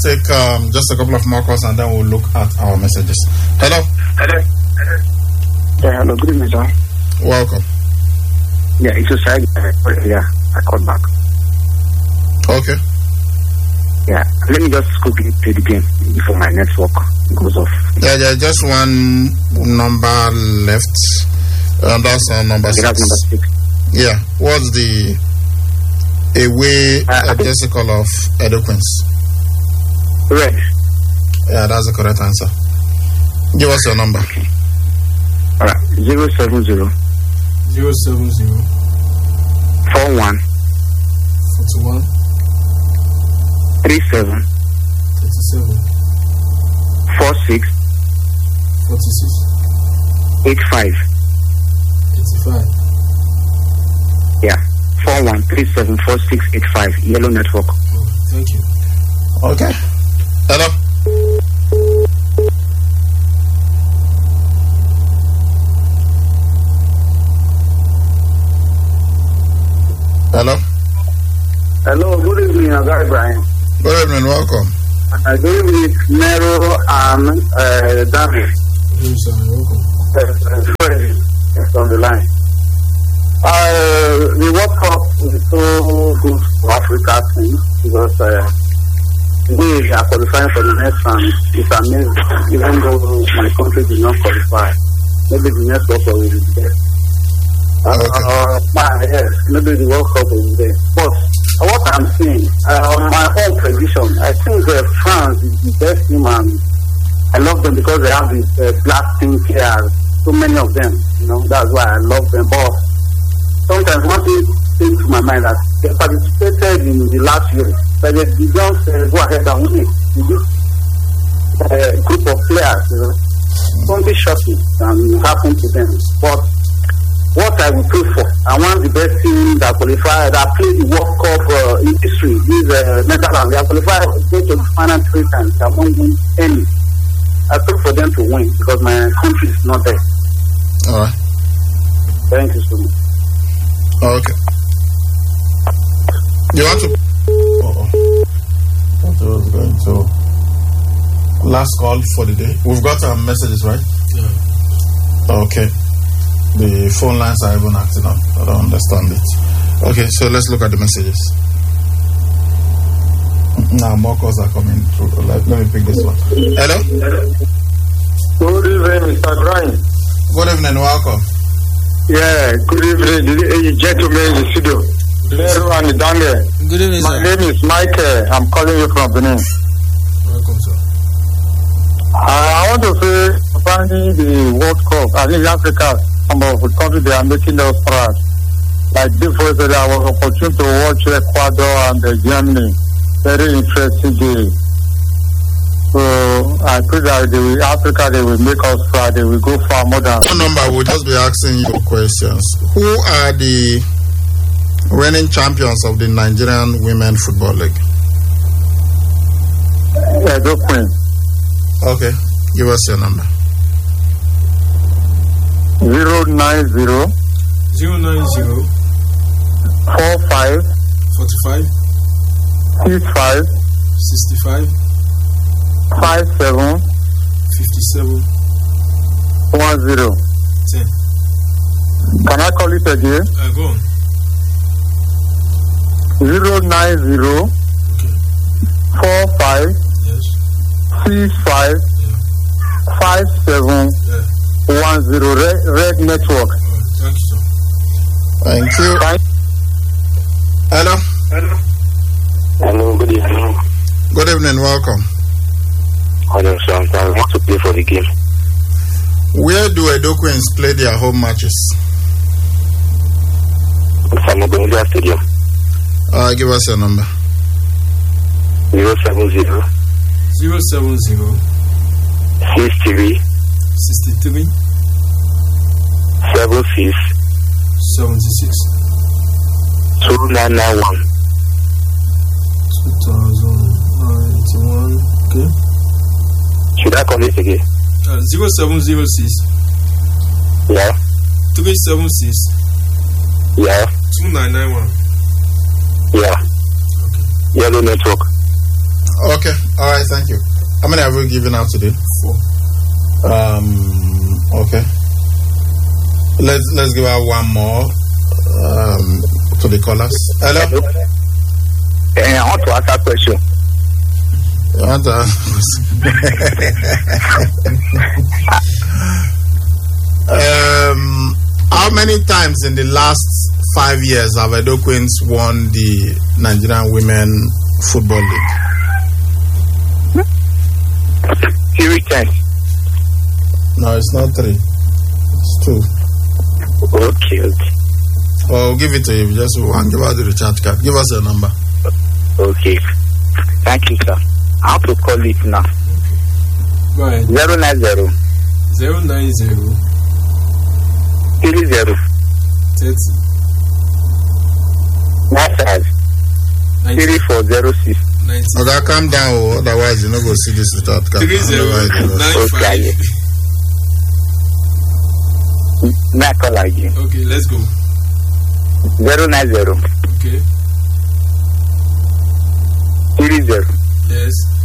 take just a couple of more calls and then we'll look at our messages. Hello. Yeah, hello. Good evening, sir. Welcome. Yeah, it's a side. Yeah, I called back. Okay. Yeah, let me just quickly play the game before my network goes off. Yeah, just one number left. That's number 6. That's number 6. Yeah. What's the away decimal of Edo Queens? Red. Yeah, that's the correct answer. Give us your number. Okay. All right. 070 41 37 46 85. Yeah. 41 37 46 85. Yellow network. Oh, thank you. Okay. Hello. Hello. Hello. Good evening, Agai Brian. Good evening. Welcome. Good evening, Nero and David. Good evening, sir. Welcome. Fred is on the line. The World Cup is so good for Africa team because we are qualifying for the next round. It's amazing, even though my country did not qualify. Maybe the next World Cup will be there. Yes, maybe the World Cup will be there. But what I'm saying, on my own prediction, I think France is the best team, and I love them because they have these black team players. So many of them, that's why I love them. But sometimes one thing came to my mind that they participated in the last year, but they don't go ahead and win it. A group of players, something shocking happened to them. But what I would pray for, I want the best team that qualified, that played the World Cup in history. These Netherlands, they are qualified, go to the final 3 times. They won't win any. I pray for them to win because my country is not there. All right. Thank you so much. Okay. You want to? That was going to last call for the day. We've got our messages, right? Yeah. Okay. The phone lines are even acting up. I don't understand it. Okay, so let's look at the messages. Now more calls are coming through. Let me pick this one. Hello? Good evening, Mr. Brian. Good evening, welcome. Yeah, good evening, gentlemen in the studio. Hello, and Daniel. Good evening, My sir. name is Michael. I'm calling you from Benin. Welcome, sir. I want to say, concerning the World Cup, I think Africa, some of the countries, they are making us proud. Like before, I was opportunity to watch Ecuador and Germany. Very interesting game. So I pray that Africa, they will make us proud. They will go far more than. Phone number, we'll just be asking you questions. Who are the reigning champions of the Nigerian Women Football League? Edo Queen. Okay, give us your number. 090 090 45 45 65 65 57 57 10. 10. Can I call it again? Go on. 090 Okay. 45 Yes. 65 Yeah. 57 Yeah. 10. Red Network. All right. Thank you, sir. Thank you. Hello? Hello, good evening. Good evening, welcome. Hello, sir. I want to play for the game. Where do Edo Queens play their home matches? Samogonga Stadium. Give us your number. 070 070 63 63 76 76 2991. 2091. Okay. Should I call it again? 0706 Yeah. 376 Yeah. 2991. Yeah. Okay. Yellow Network. Okay. All right. Thank you. How many have we given out today? 4. Okay. Let's give out one more to the callers. Hello. I want to ask a question. You want to ask how many times in the last 5 years have Edo Queens won the Nigerian Women Football League? 3 times. No, it's not 3. It's 2. Okay. Well, I'll give it to you. Just one. Give us the recharge card. Give us your number. Okay. Thank you, sir. I have to call it now. Go ahead. 090 090 30 30 95 90 3406. 90 Okay, calm down. Otherwise, you're not going to see this recharge card. 30 95. Now call again. Okay, let's go. 090 Okay. 30 Yes.